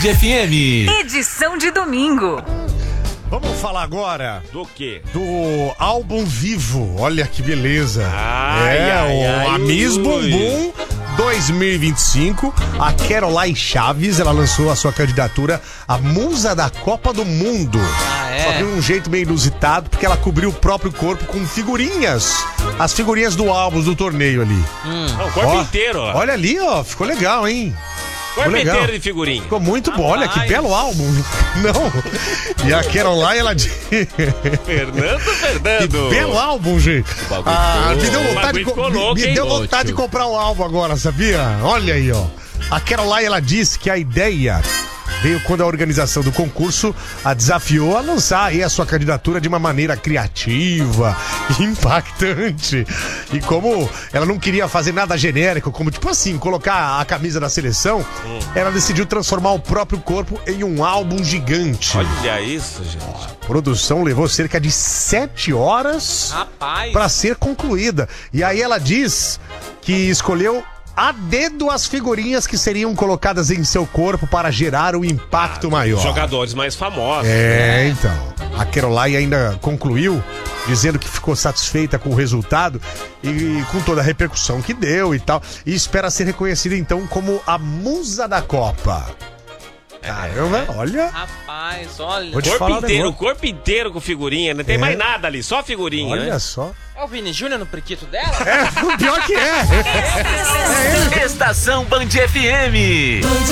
FM. Edição de domingo. Vamos falar agora do quê? do álbum vivo. Olha que beleza. O Amis Bumbum 2025. A Caroline Chaves, ela lançou a sua candidatura à Musa da Copa do Mundo. Só que de um jeito meio inusitado, porque ela cobriu o próprio corpo com figurinhas. As figurinhas do álbum, do torneio ali. O corpo inteiro, ó. Olha ali, ó. Ficou legal, hein? Corpo legal. inteiro de figurinha. Ficou muito bom. Olha que belo álbum. Não. E a Caroline, ela diz... Fernando. Que belo álbum, gente. Me deu vontade de comprar o álbum agora, sabia? Olha aí, ó. A Caroline, ela disse que a ideia veio quando a organização do concurso a desafiou a lançar aí a sua candidatura de uma maneira criativa e impactante. E como ela não queria fazer nada genérico, como tipo assim, colocar a camisa da seleção, ela decidiu transformar o próprio corpo em um álbum gigante. Olha isso, gente. A produção levou cerca de 7 horas para ser concluída. E aí ela diz que escolheu a dedo as figurinhas que seriam colocadas em seu corpo para gerar um impacto maior. Jogadores mais famosos. Então. A Caroline ainda concluiu dizendo que ficou satisfeita com o resultado e com toda a repercussão que deu e tal. E espera ser reconhecida então como a musa da Copa. Caramba, olha. Rapaz, olha. O corpo inteiro com figurinha, não tem mais nada ali, só figurinha. Olha né? só. É o Vini Júnior no prequito dela? Pior que é. Estação Band FM.